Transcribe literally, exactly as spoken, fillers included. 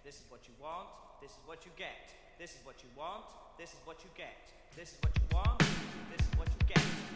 This is what you want. This is what you get. This is what you want. This is what you get. This is what you want. This is what you get.